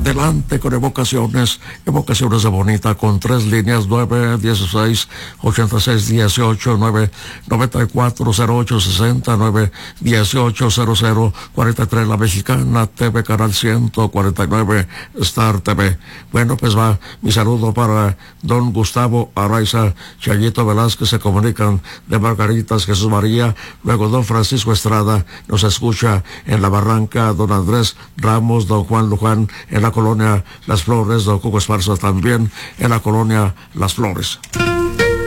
Adelante con evocaciones de bonita, con 3 líneas, 9, 16, 86, 18, 9, 94, 08, 60, 9, 18, 00, 43, La Mexicana, TV Canal 149, Star TV. Bueno, pues va mi saludo para don Gustavo Araiza, Chayito Velázquez, se comunican de Margaritas, Jesús María, luego don Francisco Estrada, nos escucha en La Barranca, don Andrés Ramos, don Juan Luján, en la colonia Las Flores, don Cuco Esparza también, en la colonia Las Flores.